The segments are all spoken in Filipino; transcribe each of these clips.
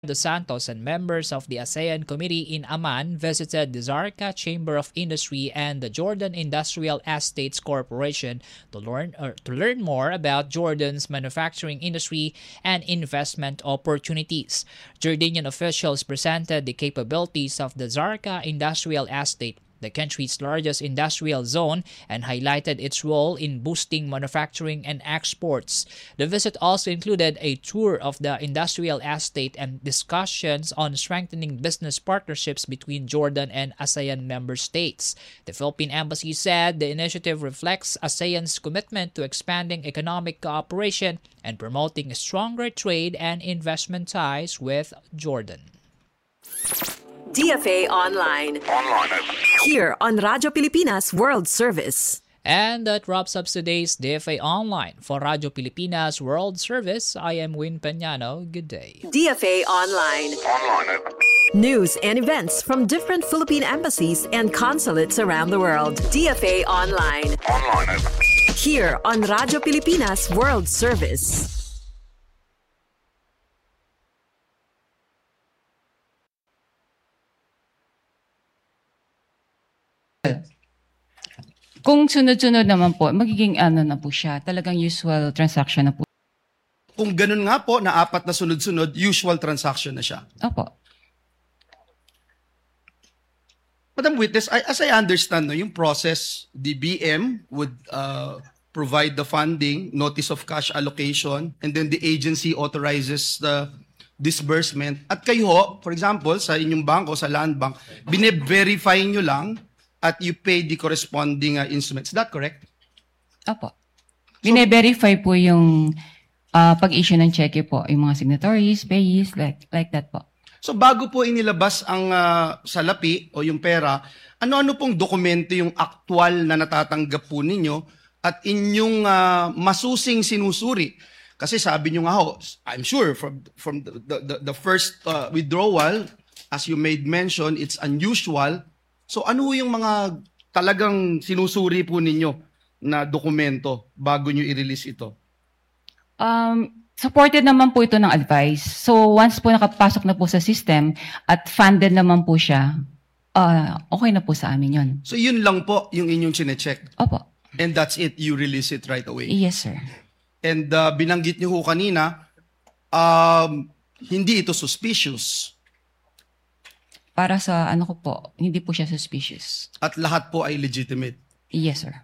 Dos Santos and members of the ASEAN Committee in Amman visited the Zarqa Chamber of Industry and the Jordan Industrial Estates Corporation to learn more about Jordan's manufacturing industry and investment opportunities. Jordanian officials presented the capabilities of the Zarqa Industrial Estate, the country's largest industrial zone, and highlighted its role in boosting manufacturing and exports. The visit also included a tour of the industrial estate and discussions on strengthening business partnerships between Jordan and ASEAN member states. The Philippine Embassy said the initiative reflects ASEAN's commitment to expanding economic cooperation and promoting stronger trade and investment ties with Jordan. DFA Online. Here on Radyo Pilipinas World Service. And that wraps up today's DFA Online. For Radyo Pilipinas World Service, I am Win Peñano. Good day. DFA Online. News and events from different Philippine embassies and consulates around the world. DFA Online. Here on Radyo Pilipinas World Service. Kung sunod-sunod naman po, magiging na po siya, talagang usual transaction na po. Kung ganun nga po, na 4 na sunod-sunod, usual transaction na siya. Opo. Madam Witness, as I understand, no, yung process, the BM would provide the funding, notice of cash allocation, and then the agency authorizes the disbursement. At kayo, for example, sa inyong banko, sa Land Bank, bine-verify nyo lang at you pay the corresponding instruments. Is that correct? Opo. Bine-verify po yung pag-issue ng cheque po, yung mga signatories, payees, like that po. So bago po inilabas ang salapi o yung pera, ano-ano pong dokumento yung aktual na natatanggap po ninyo at inyong masusing sinusuri? Kasi sabi nyo nga ho, I'm sure from the first withdrawal, as you made mention, it's unusual. So ano yung mga talagang sinusuri po ninyo na dokumento bago nyo i-release ito? Supported naman po ito ng advice. So once po nakapasok na po sa system at funded naman po siya, okay na po sa amin yun. So yun lang po yung inyong chinecheck? Opo. And that's it, you release it right away? Yes, sir. And binanggit nyo ho kanina, hindi ito suspicious. Para sa ko po, hindi po siya suspicious. At lahat po ay legitimate? Yes, sir.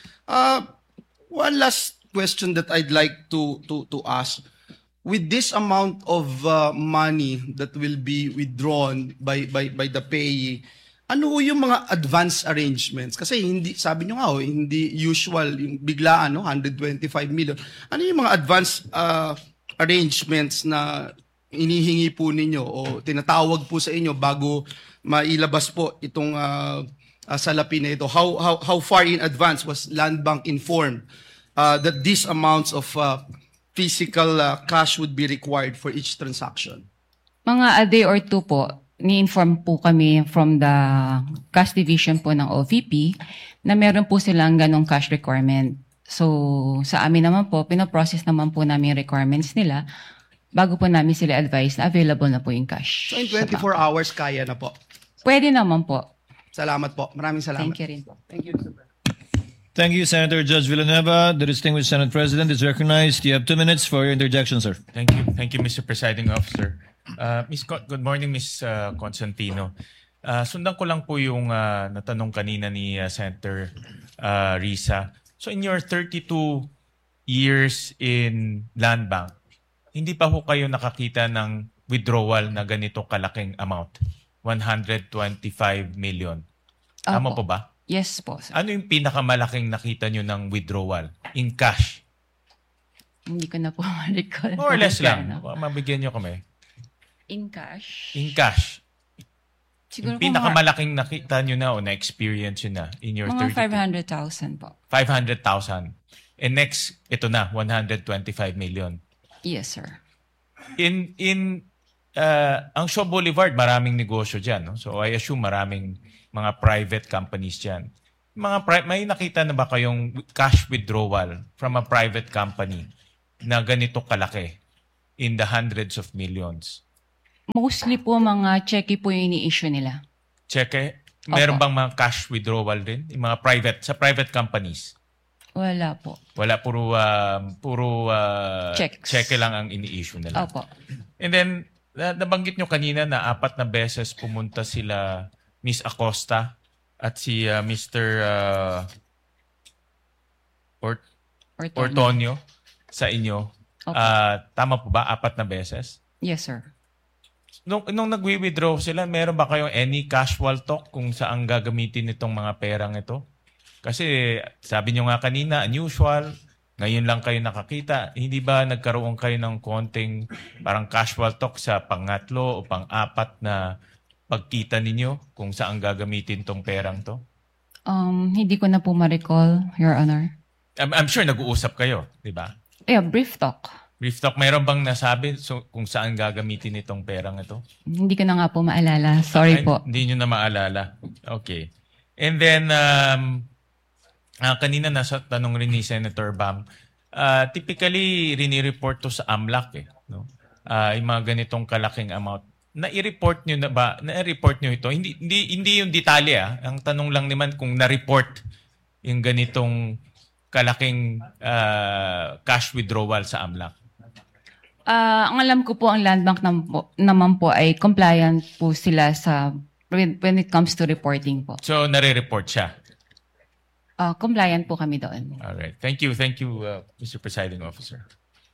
One last question that I'd like to ask. With this amount of money that will be withdrawn by the payee, ano yung mga advance arrangements? Kasi hindi, sabi nyo nga hindi usual, yung biglaan, 125 million. Ano yung mga advance arrangements na inihingi po ninyo o tinatawag po sa inyo bago mailabas po itong salapi na ito? How far in advance was Land Bank informed that these amounts of physical cash would be required for each transaction? Mga a day or two po, ni-inform po kami from the cash division po ng OVP na meron po silang ganong cash requirement. So sa amin naman po, pinaprocess naman po namin requirements nila bago po namin sila advise na available na po yung cash. So in 24 hours, kaya na po? Pwede naman po. Salamat po. Maraming salamat. Thank you rin po. Thank you, Mr. President. Thank you, Senator Judge Villanueva. The distinguished Senate President is recognized. You have 2 minutes for your interjection, sir. Thank you. Thank you, Mr. Presiding Officer. Good morning, Ms. Constantino. Sundan ko lang po yung natanong kanina ni Senator Risa. So in your 32 years in Land Bank, hindi pa ho kayo nakakita ng withdrawal na ganito kalaking amount? 125 million. Tama po ba? Yes po, sir. Ano yung pinakamalaking nakita nyo ng withdrawal in cash? Hindi ko na po ma-recall. More or less lang. Mabigyan nyo kami. In cash? In cash. Siguro pinakamalaking nakita nyo na o na-experience nyo na in your 32? Mga 500,000 po. 500,000. And next, ito na, 125 million. Yes, sir. Ang Shaw Boulevard, maraming negosyo dyan. No? So I assume maraming mga private companies dyan. May nakita na ba kayong cash withdrawal from a private company na ganito kalaki in the hundreds of millions? Mostly po mga cheque po yung ini-issue nila. Cheque? Meron Opo. bang mga cash withdrawal din? Yung mga private companies? Wala po. Wala, puro Checks. cheque lang ang ini-issue nila. Opo. And then, nabanggit nyo kanina na 4 na beses pumunta sila Miss Acosta at si Mr. Ortonio sa inyo. Opo. Tama po ba? 4 na beses? Yes, sir. Nung nagwi-withdraw sila, meron ba kayong any casual talk kung saan gagamitin itong mga perang ito? Kasi sabi nyo nga kanina, unusual, ngayon lang kayo nakakita. Hindi ba nagkaroon kayo ng konting parang casual talk sa pangatlo o pang-4 na pagkita ninyo kung saan gagamitin tong perang to? Hindi ko na po ma-recall, Your Honor. I'm sure nag-uusap kayo, di ba? Yeah, brief talk. Brief talk, mayroon bang nasabi kung saan gagamitin itong perang ito? Hindi ko na nga po maalala. Sorry po. Hindi nyo na maalala. Okay. And then, kanina nasa tanong rin ni Senator Bam, typically, rini-report to sa AMLAC eh. No? Yung mga ganitong kalaking amount. Na-report nyo na ba? Na-report nyo ito? Hindi yung detalye. Ang tanong lang naman kung na-report yung ganitong kalaking cash withdrawal sa AMLAC. Ang alam ko po, ang Land Bank naman po ay compliant po sila sa when it comes to reporting po. So, nare-report siya? Compliant po kami doon. Alright. Thank you, Mr. Presiding Officer.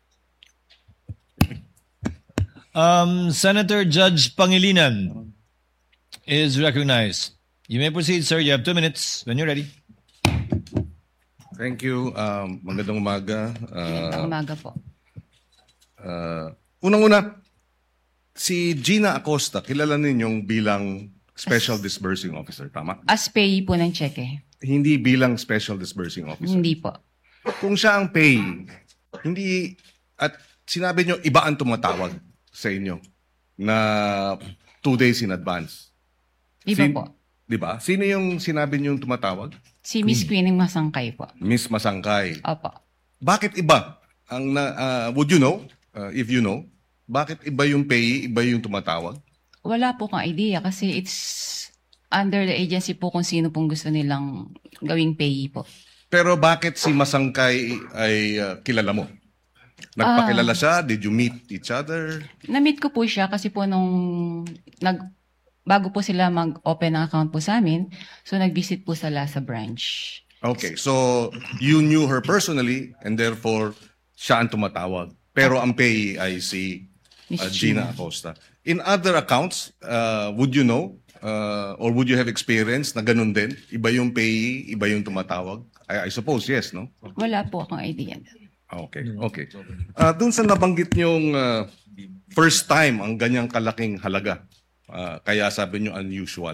Senator Judge Pangilinan is recognized. You may proceed, sir. You have 2 minutes when you're ready. Thank you. Magandang umaga. Umaga po. Unang-una, si Gina Acosta, kilala ninyong bilang Special Disbursing Officer, tama? As payee po ng cheque. Hindi bilang Special Disbursing Officer. Hindi po. Kung siya ang payee, hindi, at sinabi nyo, iba ang tumatawag sa inyo na 2 days in advance. Iba po. Di ba? Sino yung sinabi nyo yung tumatawag? Si Miss Queenie Masangkay po. Miss Masangkay. Opo. Bakit iba? Would you know? If you know, bakit iba yung payee, iba yung tumatawag? Wala po kang idea kasi it's under the agency po kung sino pong gusto nilang gawing payee po. Pero bakit si Masangkay ay kilala mo? Nagpakilala siya? Did you meet each other? Na-meet ko po siya kasi po bago po sila mag-open ng account po sa amin, so nag-visit po sila sa branch. Okay, so you knew her personally and therefore siya ang tumatawag. Pero ang payee ay si Gina Acosta. In other accounts, would you know or would you have experience na ganun din? Iba yung payee, iba yung tumatawag? I suppose yes, no? Wala po akong idea. Okay, okay. Doon sa nabanggit niyong first time ang ganyang kalaking halaga, kaya sabi niyo unusual.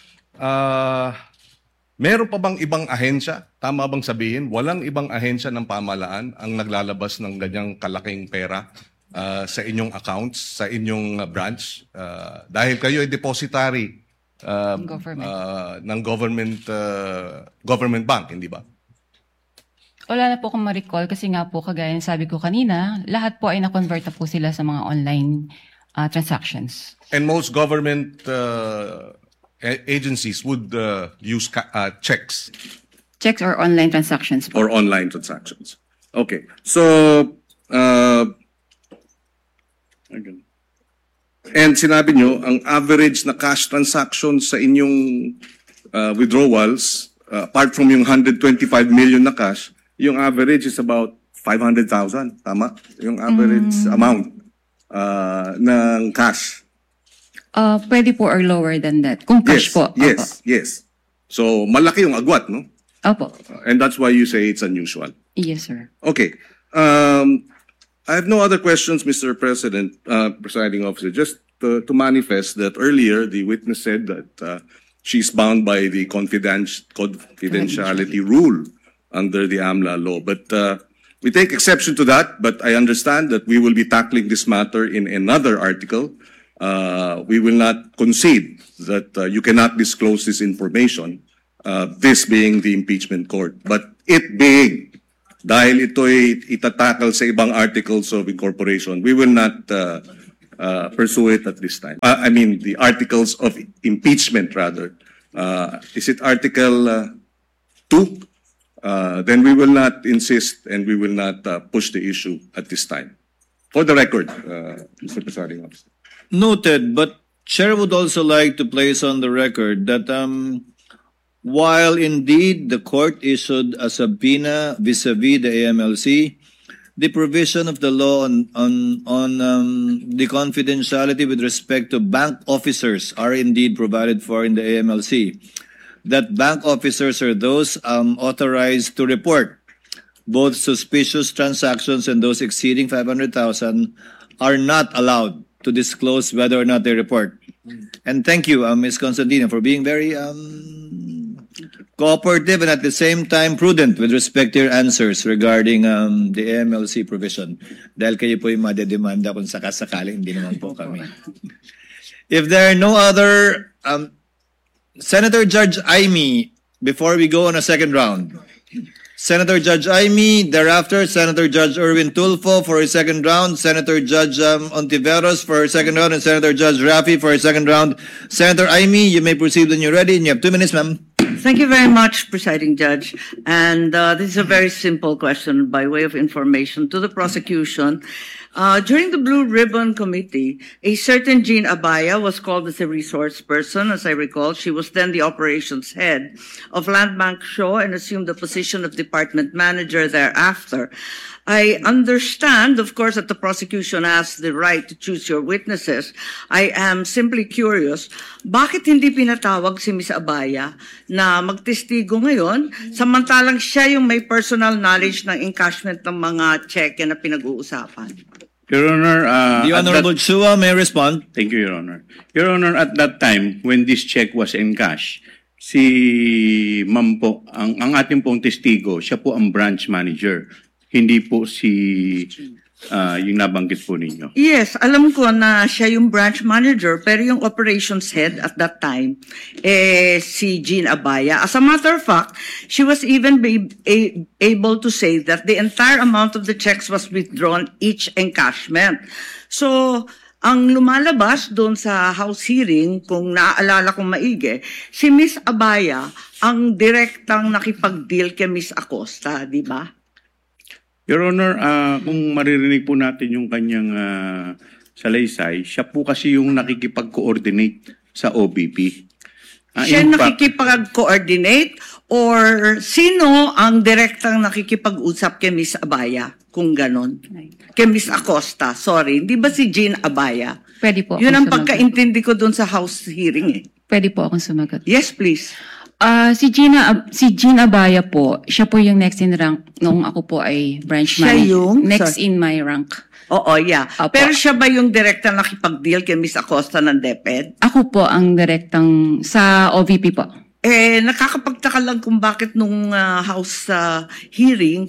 Meron pa bang ibang ahensya? Tama bang sabihin, walang ibang ahensya ng pamahalaan ang naglalabas ng ganyang kalaking pera sa inyong accounts, sa inyong branch? Dahil kayo ay depositary ng government bank, hindi ba? Wala na po akong ma-recall kasi nga po, kagaya ng sabi ko kanina, lahat po ay na-convert na po sila sa mga online transactions. And most government agencies would use checks. Checks or online transactions po. Or online transactions. Okay. So, and sinabi nyo, ang average na cash transactions sa inyong withdrawals, apart from yung 125 million na cash, yung average is about 500,000. Tama? Yung average amount ng cash. Pwede po or lower than that. Kung cash po. Yes, yes. So, malaki yung agwat, no? Opo. And that's why you say it's unusual. Yes, sir. Okay. I have no other questions, Mr. President, Presiding Officer. Just to manifest that earlier, the witness said that she's bound by the confidentiality rule under the AMLA law. But we take exception to that, but I understand that we will be tackling this matter in another article. We will not concede that you cannot disclose this information, this being the impeachment court. But it being, dahil ito'y itatakal sa ibang articles of incorporation, we will not pursue it at this time. I mean, the articles of impeachment, rather. Is it Article 2? Then we will not insist and we will not push the issue at this time. For the record, Mr. Presiding Officer. Noted, but Chair would also like to place on the record that while indeed the court issued a subpoena vis-a-vis the AMLC, the provision of the law on the confidentiality with respect to bank officers are indeed provided for in the AMLC. That bank officers are those authorized to report both suspicious transactions and those exceeding 500,000 are not allowed to disclose whether or not they report. And thank you, Ms. Constantino, for being very cooperative and at the same time prudent with respect to your answers regarding the AMLC provision. Dahil kayo po yung madedemanda kung sakasakali, hindi naman po kami. If there are no other... Senator Judge Aimee, before we go on a second round. Senator Judge Aimee, thereafter Senator Judge Erwin Tulfo for his second round, Senator Judge Ontiveros for his second round, and Senator Judge Rafi for his second round. Senator Aimee, you may proceed when you're ready, and you have 2 minutes, ma'am. Thank you very much, Presiding Judge. And this is a very simple question by way of information to the prosecution. During the Blue Ribbon Committee, a certain Jean Abaya was called as a resource person. As I recall, she was then the operations head of Land Bank Shaw and assumed the position of department manager thereafter. I understand, of course, that the prosecution has the right to choose your witnesses. I am simply curious, bakit hindi pinatawag si Ms. Abaya na magtestigo ngayon, samantalang siya yung may personal knowledge ng encashment ng mga cheque na pinag-uusapan? Your Honor, the Honorable Chua may respond. Thank you, Your Honor. Your Honor, at that time, when this check was encashed, si Ma'am po, ang ating pong testigo, siya po ang branch manager. Hindi po si yung nabanggit po ninyo. Yes, alam ko na siya yung branch manager, pero yung operations head at that time, si Jean Abaya. As a matter of fact, she was even able to say that the entire amount of the checks was withdrawn each encashment. So, ang lumalabas doon sa House hearing, kung naaalala kong maigi, si Miss Abaya ang direktang nakipag-deal kay Miss Acosta, di ba? Your Honor, kung maririnig po natin yung kanyang salaysay, siya po kasi yung nakikipag-coordinate sa OBP. Siya nakikipag-coordinate or sino ang direktang nakikipag-usap kay Miss Abaya? Kung ganon. Kay Miss Acosta, sorry. Hindi ba si Jean Abaya? Pwede po. Yun ang pagkaintindi ko doon sa House hearing eh. Pwede po akong sumagot. Yes, please. Si Jean Abaya po, siya po yung next in rank nung ako po ay branch manager. Siya yung? Next in my rank. Oo, yeah. Opo. Pero siya ba yung direktang nakipag-deal kay Miss Acosta ng DepEd? Ako po ang direktang sa OVP po. Nakakapagtaka lang kung bakit nung House hearing,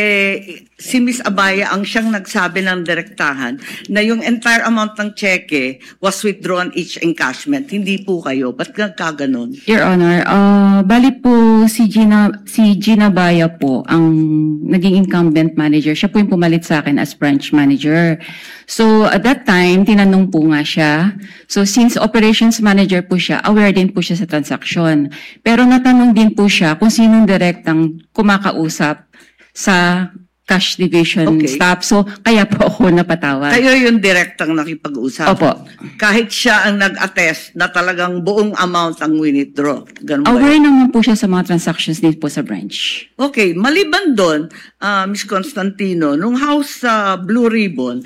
si Miss Abaya ang siyang nagsabi ng direktahan na yung entire amount ng cheque was withdrawn each encashment. Hindi po kayo. Ba't kaganon? Your Honor, bali po si Gina Abaya po ang naging incumbent manager. Siya po yung pumalit sa akin as branch manager. So at that time, tinanong po nga siya. So since operations manager po siya, aware din po siya sa transaction. Pero natanong din po siya kung sinong direktang kumakausap sa cash division staff. So kaya po ako napatawag. Kayo yung direktang nakipag-usap? Opo. Kahit siya ang nag-attest na talagang buong amount ang withdraw. Ganun ba aware yun? naman po siya sa mga transactions din po sa branch. Okay, maliban doon, Ms. Constantino, nung House Blue Ribbon,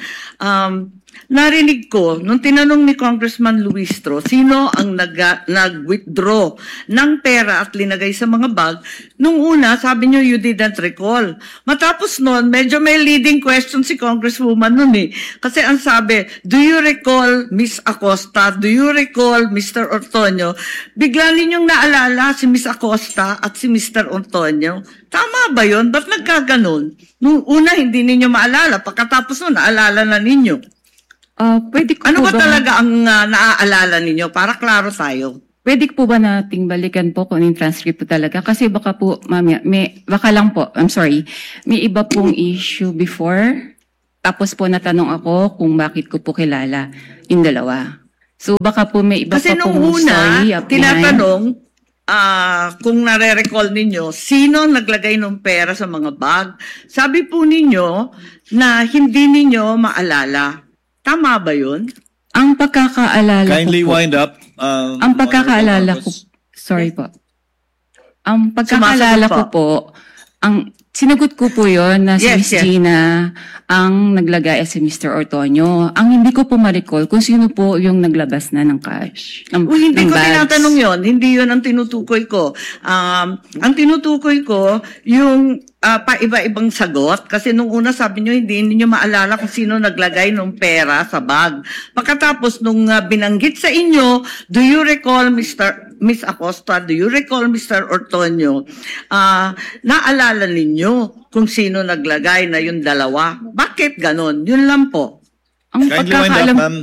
narinig ko, nung tinanong ni Congressman Luistro, sino ang nag-withdraw ng pera at linagay sa mga bag, nung una, sabi niyo, you didn't recall. Matapos noon, medyo may leading question si Congresswoman nun eh. Kasi ang sabi, do you recall Miss Acosta? Do you recall Mr. Ortonio? Bigla ninyong naalala si Miss Acosta at si Mr. Ortonio. Tama ba yun? Ba't nagkaganon? Nung una, hindi ninyo maalala. Pagkatapos nun, naalala na ninyo. Pwede ko ano po ba talaga ang naaalala ninyo? Para klaro tayo. Pwede po ba nating balikan po kung yung transcript po talaga? Kasi baka po, mamaya, baka lang po, I'm sorry, may iba pong issue before. Tapos po natanong ako kung bakit ko po kilala yung dalawa. So baka po may iba Kasi pa nung pong una, story up behind. tinatanong, kung nare-recall ninyo, sino naglagay ng pera sa mga bag? Sabi po ninyo na hindi ninyo maalala. Tama ba yun? Ang pagkakaalala Kindly ko po, wind up. ang pagkakaalala ko, sorry po. Ang pagkakaalala ko po, sinagot ko po yon na si Yes, Miss yes. Gina ang naglagay si Mr. Ortonio. Ang hindi ko po ma-recall kung sino po yung naglabas na ng cash. Hindi ng ko bags. tinatanong yon. Hindi yon ang tinutukoy ko. Ang tinutukoy ko, yung pa-iba-ibang sagot. Kasi nung una sabi nyo, hindi ninyo maalala kung sino naglagay ng pera sa bag. Pagkatapos nung binanggit sa inyo, do you recall Miss Acosta, do you recall Mr. Ortonio? Naalala ninyo kung sino naglagay na yung dalawa? Bakit ganon? Yun lang po. Ang Kindly wind up, pagkakaalam, ma'am.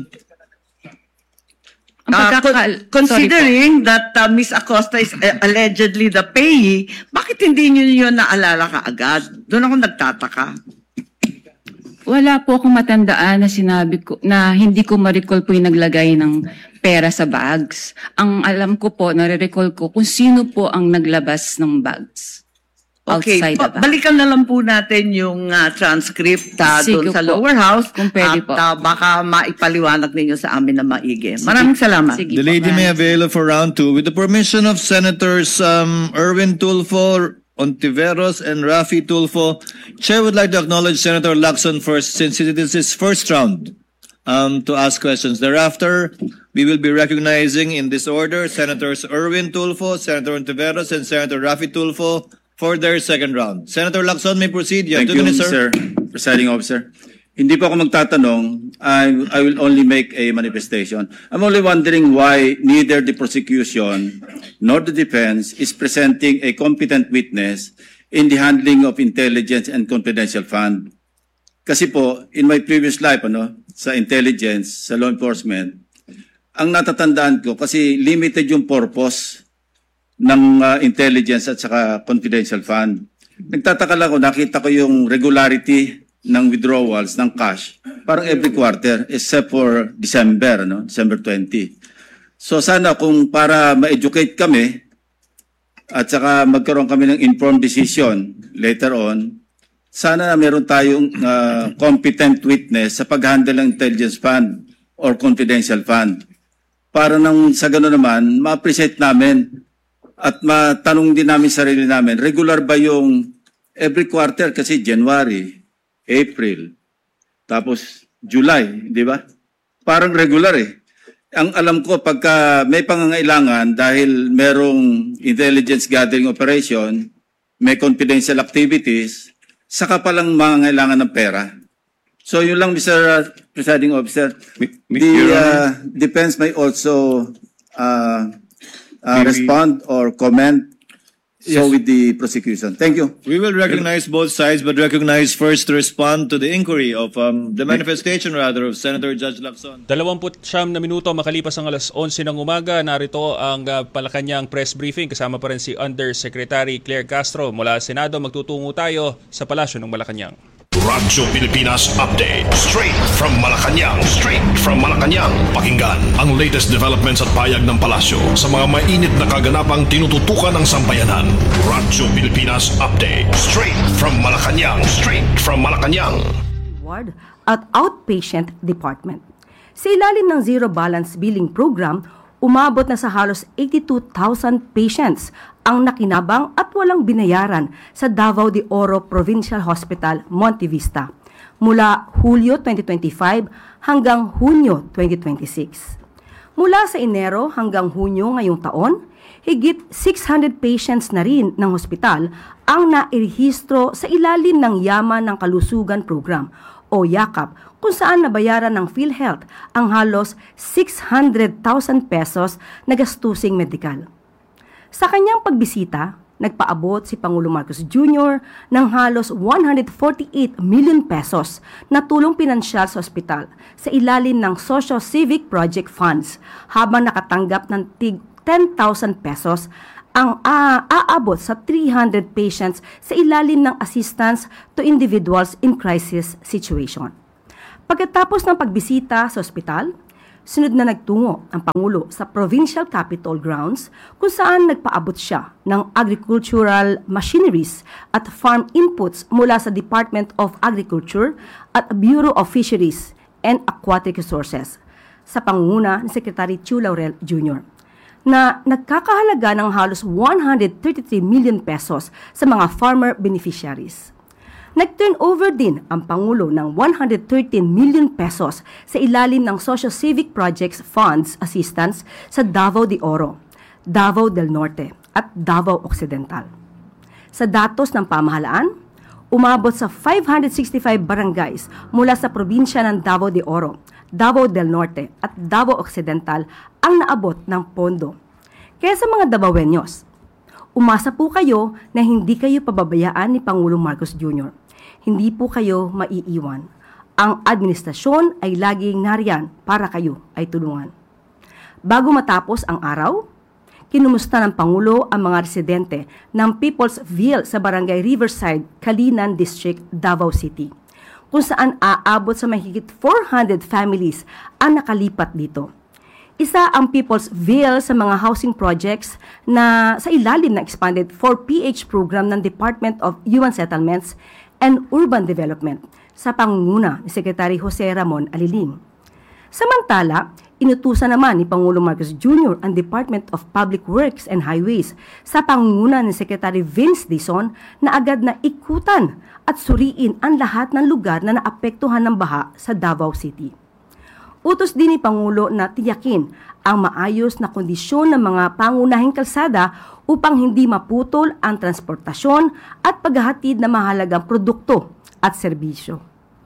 Considering that Miss Acosta is allegedly the payee, bakit hindi niyo yun naalala kaagad? Doon ako nagtataka. wala po akong matandaan na sinabi ko, na hindi ko ma-recall po yung naglagay ng pera sa bags. Ang alam ko po, nare-recall ko kung sino po ang naglabas ng bags. Okay, Outside the bag. balikan na lang po natin yung transcript doon Sige sa po. lower house Kung pwede po. at baka maipaliwanag ninyo sa amin na maigi. Maraming salamat. Sige The po, lady may maraming avail for round 2 with the permission of Senators Erwin Tulfo, Ontiveros, and Rafi Tulfo. Chair would like to acknowledge Senator Lacson first since it is his first round to ask questions. Thereafter, we will be recognizing in this order Senators Erwin Tulfo, Senator Ontiveros, and Senator Rafi Tulfo for their second round. Senator Lacson may proceed. You have Thank 2 you, minutes, Mr. sir. Presiding Officer. Hindi po ako magtatanong. I will only make a manifestation. I'm only wondering why neither the prosecution nor the defense is presenting a competent witness in the handling of intelligence and confidential fund. Kasi po, in my previous life, sa intelligence, sa law enforcement, ang natatandaan ko, kasi limited yung purpose ng intelligence at saka confidential fund. Nagtataka lang ako, nakita ko yung regularity ng withdrawals ng cash parang every quarter except for December, December 20. So sana kung para ma-educate kami at saka magkaroon kami ng informed decision later on, sana meron tayong competent witness sa pag-handle ng intelligence fund or confidential fund. Para nang sa gano'n naman, ma-appreciate namin at matanong din namin sarili namin, regular ba yung every quarter kasi January, April, tapos July, di ba? Parang regular eh. Ang alam ko, pagka may pangangailangan dahil merong intelligence gathering operation, may confidential activities, saka palang mangangailangan ng pera. So yun lang, Mr. Presiding Officer. The defense may also respond or comment with the prosecution. Thank you. We will recognize both sides, but recognize first to respond to the inquiry of the manifestation rather of Senator Judge Lacson. 29 na minuto makalipas ang alas 11 ng umaga. Narito ang Malacanang press briefing. Kasama pa rin si Undersecretary Claire Castro mula Senado. Magtutungo tayo sa Palasyo ng Malacanang. Radyo Pilipinas Update. Straight from Malacanang. Straight from Malacanang. Pakinggan ang latest developments at payag ng palasyo sa mga mainit na kaganapang tinututukan ng sambayanan. Radyo Pilipinas Update. Straight from Malacanang. Straight from Malacanang. Ward at Outpatient Department. Sa ilalim ng Zero Balance Billing Program, umabot na sa halos 82,000 patients ang nakinabang at walang binayaran sa Davao de Oro Provincial Hospital, Monte Vista mula Hulyo 2025 hanggang Hunyo 2026. Mula sa Enero hanggang Hunyo ngayong taon, higit 600 patients na rin ng hospital ang nairehistro sa ilalim ng Yaman ng Kalusugan Program o YAKAP, kung saan nabayaran ng PhilHealth ang halos 600,000 pesos na gastusing medikal. Sa kanyang pagbisita, nagpaabot si Pangulong Marcos Jr. ng halos 148 million pesos na tulong pinansyal sa ospital sa ilalim ng Social Civic Project Funds, habang nakatanggap ng tig 10,000 pesos ang aabot sa 300 patients sa ilalim ng Assistance to Individuals in Crisis Situation. Pagkatapos ng pagbisita sa ospital, sunod na nagtungo ang Pangulo sa Provincial Capitol Grounds kung saan nagpaabot siya ng agricultural machineries at farm inputs mula sa Department of Agriculture at Bureau of Fisheries and Aquatic Resources sa pangunguna ni Secretary Chu Laurel Jr. na nagkakahalaga ng halos 133 million pesos sa mga farmer beneficiaries. Nag-turn over din ang Pangulo ng 113 million pesos sa ilalim ng Social Civic Projects Funds Assistance sa Davao de Oro, Davao del Norte at Davao Occidental. Sa datos ng pamahalaan, umabot sa 565 barangays mula sa probinsya ng Davao de Oro, Davao del Norte at Davao Occidental ang naabot ng pondo. Kaya sa mga Davaoeños, umasa po kayo na hindi kayo pababayaan ni Pangulong Marcos Jr. Hindi po kayo maiiwan. Ang administrasyon ay laging nariyan para kayo ay tulungan. Bago matapos ang araw, kinumusta ng Pangulo ang mga residente ng People's Ville sa Barangay Riverside, Kalinan District, Davao City, kung saan aabot sa mahigit 400 families ang nakalipat dito. Isa ang People's Ville sa mga housing projects na sa ilalim ng expanded 4PH program ng Department of Human Settlements and Urban Development sa pangunguna ni Secretary Jose Ramon Aliling. Samantala, inutusan naman ni Pangulong Marcos Jr. ang Department of Public Works and Highways sa pangunguna ni Secretary Vince Dizon na agad na ikutan at suriin ang lahat ng lugar na naapektuhan ng baha sa Davao City. Utos din ni Pangulo na tiyakin ang maayos na kondisyon ng mga pangunahing kalsada upang hindi maputol ang transportasyon at paghahatid ng mahalagang produkto at serbisyo.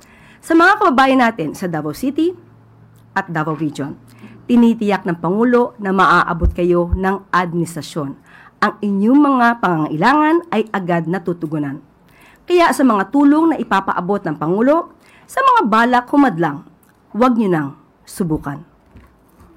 Sa mga kababayan natin sa Davao City at Davao Region, tinitiyak ng Pangulo na maaabot kayo ng administrasyon. Ang inyong mga pangangailangan ay agad natutugunan. Kaya sa mga tulong na ipapaabot ng Pangulo, sa mga balak humadlang, huwag nyo nang subukan.